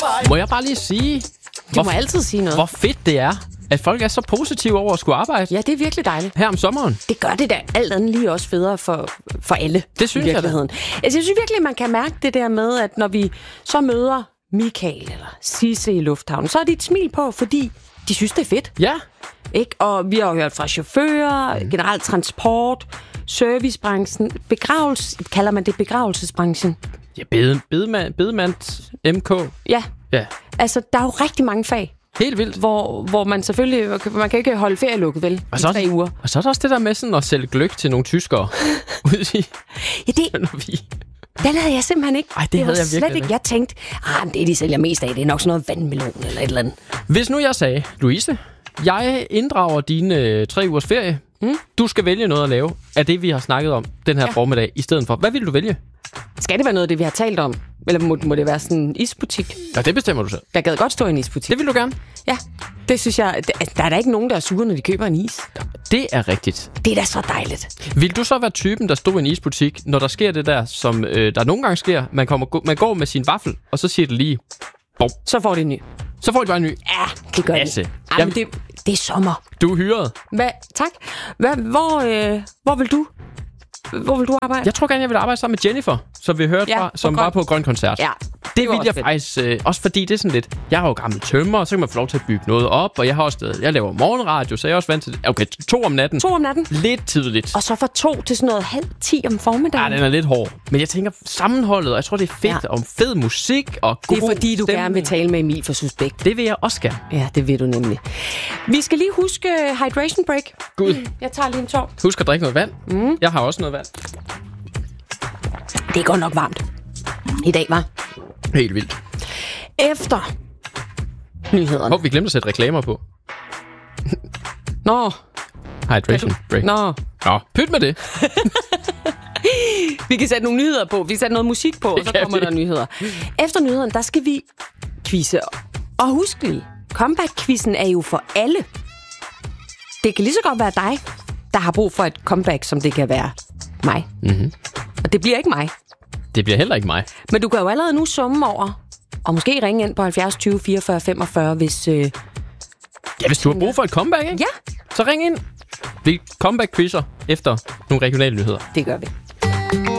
Må jeg bare lige sige, Du må altid sige noget. hvor fedt det er, at folk er så positive over at skulle arbejde Ja, det er virkelig dejligt. her om sommeren. Det gør det da alt andet lige også federe for alle. Det synes i jeg da. virkeligheden. Jeg synes virkelig, man kan mærke det der med, at når vi så møder Michael eller Sisse i lufthavnen, så er de et smil på, fordi de synes, det er fedt. Ja, Ikke? Og vi har jo hørt fra chauffører, generelt transport, servicebranchen, kalder man det begravelsesbranchen? ja bedemands MK. Ja, Ja, altså der er jo rigtig mange fag, helt vildt. hvor man selvfølgelig, man kan ikke holde ferie lukket, vel, i 3 uger. Og så er der også det der med sådan at sælge gløgg til nogle tyskere. Ude i, Ja, når vi... den havde jeg simpelthen ikke. Ej, det havde var jeg slet virkelig ikke. Jeg tænkte, det de sælger mest af, det er nok sådan noget vandmelon eller et eller andet. Hvis nu jeg sagde, Louise, jeg inddrager dine 3 ugers ferie. Du skal vælge noget at lave af det, vi har snakket om den her formiddag, i stedet for. Hvad vil du vælge? Skal det være noget af det, vi har talt om? Eller må det være sådan en isbutik? Ja, det bestemmer du selv. Jeg gad godt stå i en isbutik. Det vil du gerne. Ja, det synes jeg. Der er da ikke nogen, der er sure, når de køber en is. Det er rigtigt. Det er da så dejligt. Vil du så være typen, der stod i en isbutik, når der sker det der, som der nogle gange sker? Man går med sin vaffel, og så siger det lige... Bom. Så får de en ny. Så får de bare en ny. Ja, det gør Klasse. det. Ej, men det er sommer. Du er hyret. Tak. Hvor vil du? Hvor vil du arbejde? Jeg tror gerne, jeg vil arbejde sammen med Jennifer, som vi hørte fra, som var på Grøn Koncert. Ja, det var vil jeg fedt. faktisk, også fordi det er sådan lidt, jeg er jo gammel tømrer, og så kan man få lov til at bygge noget op, og jeg laver morgenradio, så jeg er også vant til det. Okay, 2 om natten. 2 om natten. Lidt tidligt. Og så fra 2 til sådan noget 9:30 om formiddagen. Ja, den er lidt hård. Men jeg tænker sammenholdet, og jeg tror, det er fedt, om fed musik og god Det er fordi, du stemning. gerne vil tale med Emil for Suspekt. Det vil jeg også gerne. Ja, det vil du nemlig. Vi skal lige huske hydration break. Gud. Jeg tager lige en tår. Husk at drikke noget vand. Jeg har også noget vand. Det er godt nok varmt. I dag, var. Helt vildt. Efter nyhederne. Vi glemte at sætte reklamer på. Nå. Hydration break. Nå. Pyt med det. Vi kan sætte nogle nyheder på. Vi kan sætte noget musik på, og så kommer der nyheder. Efter nyhederne, der skal vi quizze. Og husk lige, comeback-quizzen er jo for alle. Det kan lige så godt være dig, der har brug for et comeback, som det kan være mig. Mm-hmm. Og det bliver ikke mig. Det bliver heller ikke mig. Men du kan jo allerede nu summe over, og måske ringe ind på 70 20 44 45, hvis... Ja, hvis du har brug for et comeback, ikke? Ja, Så ring ind. Vi comeback-quizzer efter nogle regionale nyheder. det gør vi.